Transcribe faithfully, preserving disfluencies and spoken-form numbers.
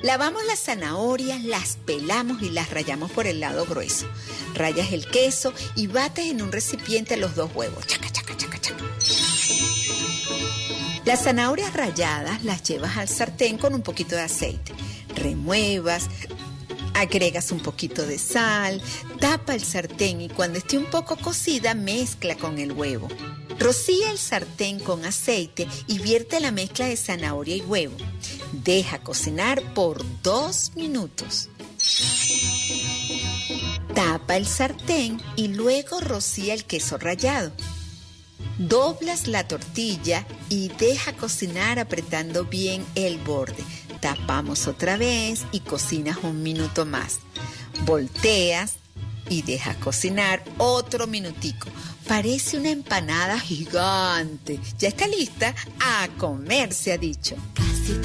Lavamos las zanahorias, las pelamos y las rallamos por el lado grueso. Rayas el queso y bates en un recipiente los dos huevos. Chaca, chaca, chaca, chaca. Las zanahorias ralladas las llevas al sartén con un poquito de aceite. Remuevas, agregas un poquito de sal, tapa el sartén y cuando esté un poco cocida, mezcla con el huevo. Rocía el sartén con aceite y vierte la mezcla de zanahoria y huevo. Deja cocinar por dos minutos. Tapa el sartén y luego rocía el queso rallado. Doblas la tortilla y deja cocinar apretando bien el borde. Tapamos otra vez y cocinas un minuto más. Volteas y dejas cocinar otro minutico. Parece una empanada gigante. Ya está lista. A comer, se ha dicho.